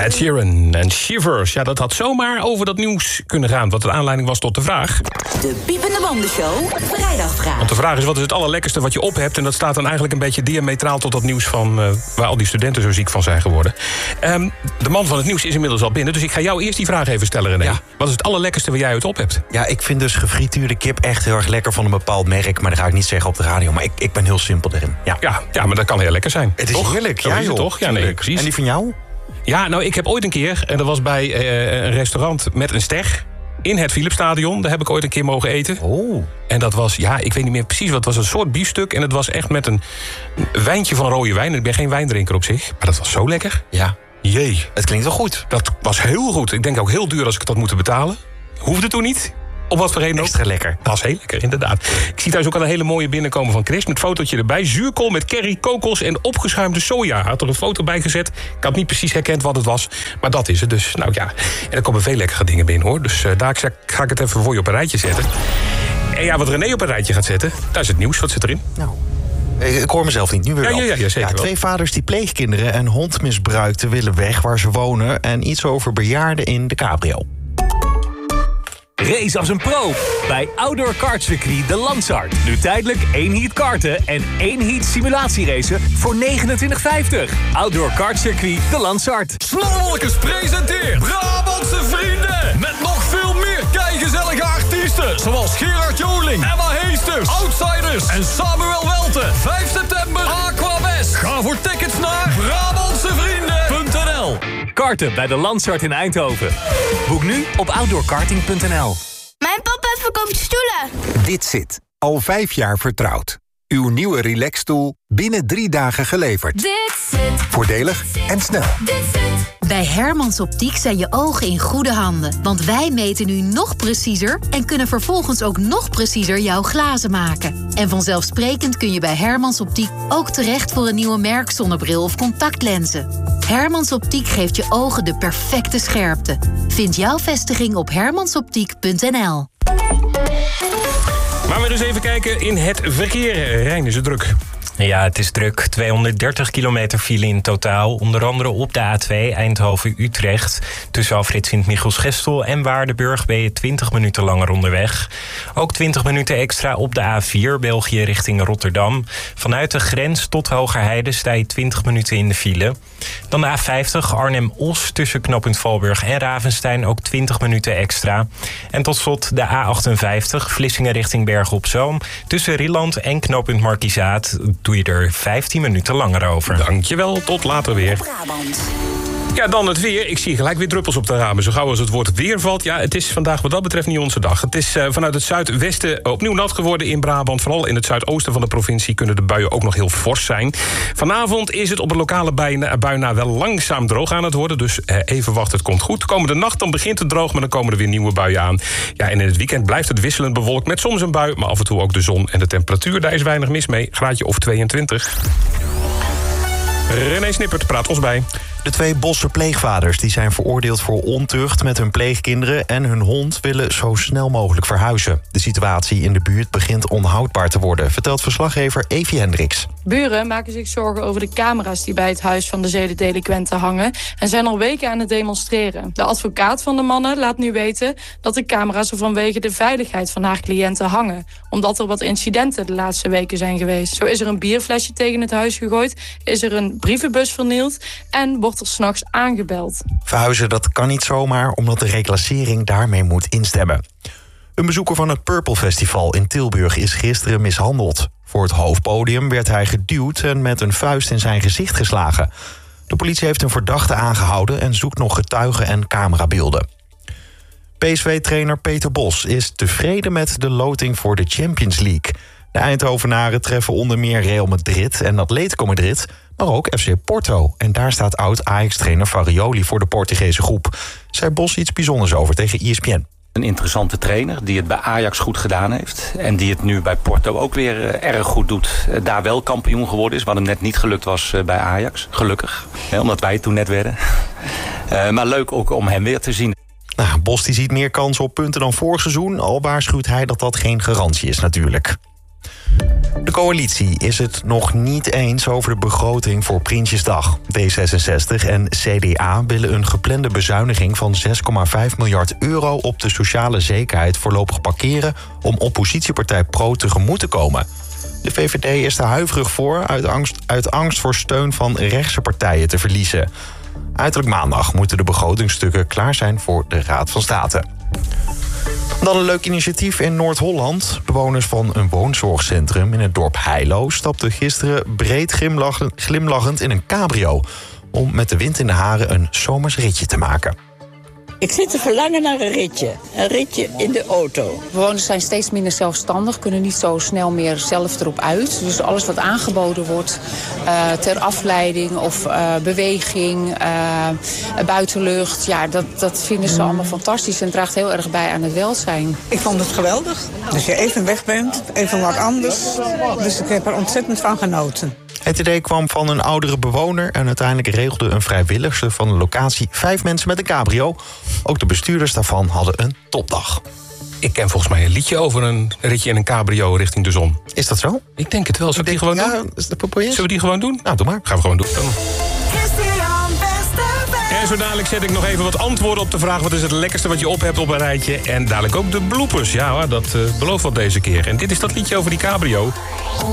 Ed Sheeran en Shivers. Ja, dat had zomaar over dat nieuws kunnen gaan. Wat de aanleiding was tot de vraag. De Piepende Bandenshow, vrijdagvraag. Want de vraag is, wat is het allerlekkerste wat je op hebt? En dat staat dan eigenlijk een beetje diametraal tot dat nieuws van... waar al die studenten zo ziek van zijn geworden. De man van het nieuws is inmiddels al binnen. Dus ik ga jou eerst die vraag even stellen, René. Ja. Wat is het allerlekkerste waar jij het op hebt? Ja, ik vind dus gefrituurde kip echt heel erg lekker van een bepaald merk. Maar dat ga ik niet zeggen op de radio. Maar ik ben heel simpel erin. Ja, maar dat kan heel lekker zijn. Het is toch? Heerlijk, ja joh. Toch? Ja, nee, precies. En die van jou? Ja, nou, ik heb ooit een keer... en dat was bij een restaurant met een steg... in het Philipsstadion. Daar heb ik ooit een keer mogen eten. Oh. En dat was, ja, ik weet niet meer precies wat. Het was een soort biefstuk. En het was echt met een wijntje van rode wijn. Ik ben geen wijndrinker op zich. Maar dat was zo lekker. Ja. Jee. Het klinkt wel goed. Dat was heel goed. Ik denk ook heel duur als ik dat moet betalen. Hoefde toen niet. Op wat voor reden ook. Extra lekker. Dat was heel lekker, inderdaad. Ik zie thuis ook al een hele mooie binnenkomen van Chris... met fotootje erbij. Zuurkool met curry, kokos en opgeschuimde soja. Hij had er een foto bij gezet. Ik had niet precies herkend wat het was. Maar dat is het dus. Nou ja, en er komen veel lekkere dingen binnen, hoor. Dus daar ga ik het even voor je op een rijtje zetten. En ja, wat René op een rijtje gaat zetten... daar is het nieuws. Wat zit erin? Nou... Ik hoor mezelf niet, nu weer wel. Ja, zeker wel. 2 vaders die pleegkinderen en hond misbruikten... willen weg waar ze wonen. En iets over bejaarden in de cabrio. Race als een pro bij Outdoor Kartcircuit de Lansart. Nu tijdelijk 1 heat karten en 1 heat simulatieracen voor €29,50. Outdoor Kartcircuit de Lansart. Snowwalkers presenteert Brabantse Vrienden. Met nog veel meer keigezellige artiesten. Zoals Gerard Joling, Emma Heesters, Outsiders en Samuel Welten. 5 september Aquawest. Ga voor tickets naar BrabantseVrienden.nl. Karten bij de Lansart in Eindhoven. Boek nu op outdoorkarting.nl. Mijn papa verkoopt stoelen. Dit zit al 5 jaar vertrouwd. Uw nieuwe relaxstoel binnen 3 dagen geleverd. Dit zit. Voordelig en snel. Dit zit. Bij Hermans Optiek zijn je ogen in goede handen. Want wij meten nu nog preciezer... en kunnen vervolgens ook nog preciezer jouw glazen maken. En vanzelfsprekend kun je bij Hermans Optiek... ook terecht voor een nieuwe merkzonnebril of contactlenzen. Hermans Optiek geeft je ogen de perfecte scherpte. Vind jouw vestiging op hermansoptiek.nl. Maar we eens even kijken in het verkeer. Rijn, is het druk? Ja, het is druk. 230 kilometer file in totaal. Onder andere op de A2 Eindhoven-Utrecht. Tussen afrit Sint-Michiels-Gestel en Waardenburg ben je 20 minuten langer onderweg. Ook 20 minuten extra op de A4 België richting Rotterdam. Vanuit de grens tot Hogerheide sta je 20 minuten in de file. Dan de A50 Arnhem-Os tussen knooppunt Valburg en Ravenstein ook 20 minuten extra. En tot slot de A58 Vlissingen richting Bergen op Zoom. Tussen Rieland en knooppunt Markizaat doe je er 15 minuten langer over. Dankjewel, tot later weer. Brabant. Ja, dan het weer. Ik zie gelijk weer druppels op de ramen. Zo gauw als het woord weer valt. Ja, het is vandaag wat dat betreft niet onze dag. Het is vanuit het zuidwesten opnieuw nat geworden in Brabant. Vooral in het zuidoosten van de provincie kunnen de buien ook nog heel fors zijn. Vanavond is het op een lokale bui na wel langzaam droog aan het worden. Dus even wachten, het komt goed. Komende nacht dan begint het droog, maar dan komen er weer nieuwe buien aan. Ja, en in het weekend blijft het wisselend bewolkt met soms een bui, maar af en toe ook de zon. En de temperatuur, daar is weinig mis mee. Graadje of 22. René Snippert praat ons bij. De 2 Bosse pleegvaders die zijn veroordeeld voor ontucht met hun pleegkinderen en hun hond willen zo snel mogelijk verhuizen. De situatie in de buurt begint onhoudbaar te worden, vertelt verslaggever Evie Hendricks. Buren maken zich zorgen over de camera's die bij het huis van de zedendelinquenten hangen en zijn al weken aan het demonstreren. De advocaat van de mannen laat nu weten dat de camera's er vanwege de veiligheid van haar cliënten hangen, omdat er wat incidenten de laatste weken zijn geweest. Zo is er een bierflesje tegen het huis gegooid, is er een brievenbus vernield en wordt er 's nachts aangebeld. Verhuizen dat kan niet zomaar, omdat de reclassering daarmee moet instemmen. Een bezoeker van het Purple Festival in Tilburg is gisteren mishandeld. Voor het hoofdpodium werd hij geduwd en met een vuist in zijn gezicht geslagen. De politie heeft een verdachte aangehouden en zoekt nog getuigen en camerabeelden. PSV-trainer Peter Bos is tevreden met de loting voor de Champions League. De Eindhovenaren treffen onder meer Real Madrid en Atletico Madrid, maar ook FC Porto. En daar staat oud-Ajax-trainer Farioli voor de Portugese groep. Zei Bos iets bijzonders over tegen ESPN. Een interessante trainer die het bij Ajax goed gedaan heeft. En die het nu bij Porto ook weer erg goed doet. Daar wel kampioen geworden is, wat hem net niet gelukt was bij Ajax. Gelukkig, omdat wij het toen net werden. Maar leuk ook om hem weer te zien. Nou, Bos die ziet meer kansen op punten dan vorig seizoen. Al waarschuwt hij dat dat geen garantie is natuurlijk. De coalitie is het nog niet eens over de begroting voor Prinsjesdag. D66 en CDA willen een geplande bezuiniging van 6,5 miljard euro op de sociale zekerheid voorlopig parkeren om oppositiepartij Pro tegemoet te komen. De VVD is er huiverig voor uit angst voor steun van rechtse partijen te verliezen. Uiterlijk maandag moeten de begrotingstukken klaar zijn voor de Raad van State. Dan een leuk initiatief in Noord-Holland. Bewoners van een woonzorgcentrum in het dorp Heilo stapten gisteren breed glimlachend in een cabrio om met de wind in de haren een zomers ritje te maken. Ik zit te verlangen naar een ritje in de auto. Bewoners zijn steeds minder zelfstandig, kunnen niet zo snel meer zelf erop uit. Dus alles wat aangeboden wordt ter afleiding of beweging, buitenlucht, ja, dat vinden ze allemaal fantastisch en draagt heel erg bij aan het welzijn. Ik vond het geweldig. Dat je even weg bent, even wat anders. Dus ik heb er ontzettend van genoten. Het idee kwam van een oudere bewoner en uiteindelijk regelde een vrijwilligster van de locatie 5 mensen met een cabrio. Ook de bestuurders daarvan hadden een topdag. Ik ken volgens mij een liedje over een ritje in een cabrio richting de zon. Is dat zo? Ik denk het wel. Zullen we die gewoon doen? Zullen we die gewoon doen? Nou, doe maar. Gaan we gewoon doen. En zo dadelijk zet ik nog even wat antwoorden op de vraag: wat is het lekkerste wat je op hebt op een rijtje? En dadelijk ook de bloopers. Ja, dat belooft wat deze keer. En dit is dat liedje over die cabrio.